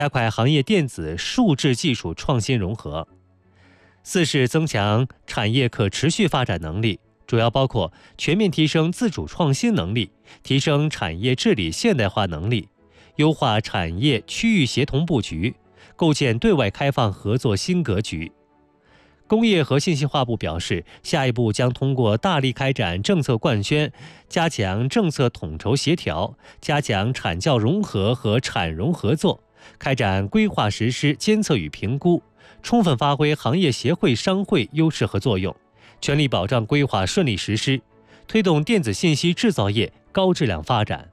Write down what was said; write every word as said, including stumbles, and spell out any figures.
加快行业电子、数智技术创新融合。四是增强产业可持续发展能力，主要包括全面提升自主创新能力，提升产业治理现代化能力，优化产业区域协同布局，构建对外开放合作新格局。工业和信息化部表示，下一步将通过大力开展政策贯宣，加强政策统筹协调，加强产教融合和产融合作，开展规划实施、监测与评估，充分发挥行业协会、商会优势和作用，全力保障规划顺利实施，推动电子信息制造业高质量发展。